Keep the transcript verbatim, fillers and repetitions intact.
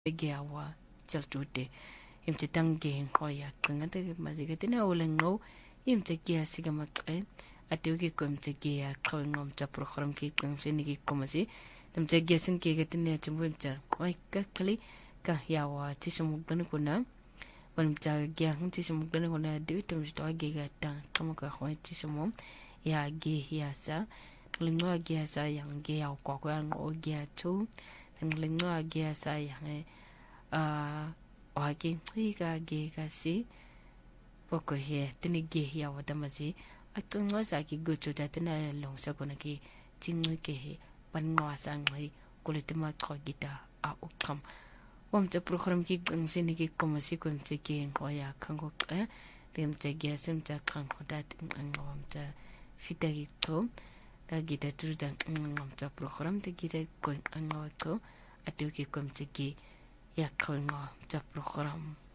Begawa Jaltude, him to Tangi, Hoya, Kangata, Mazigatina, Olengo, him to Gia Sigamak, a Tugi come to Gia, calling on Taprohram Kik, Siniki Comasi, them to guessing Kigatin to winter, quite kakali, Kahiawa, Tishamugana, when Jagian Tishamugana do it to Mr. Giga, Kamaka, Tishamom, Ya Gi Hiasa, Lingua Giasa, young Gia, Quakan, or Gia too. And lingua gia sa yang uh wagi higa giga si poko he tini gi ya wadamasi akungwa sa ki gocho da tina long sa kona ki tingu ke he panwa sang hi kulitima ko gita a ukam wam te program ki gung sini ki komasi kun te ki ngoya kango eh dem te gia sim ta kango da ngam ta fitagi to da gita tru da ngam ta program te gita ko ango ko atu ki kom te ki ya ko ngam ta program